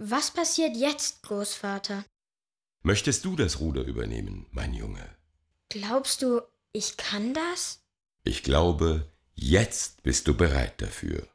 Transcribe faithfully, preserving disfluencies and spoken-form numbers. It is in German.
Was passiert jetzt, Großvater? Möchtest du das Ruder übernehmen, mein Junge? Glaubst du, ich kann das? Ich glaube, jetzt bist du bereit dafür.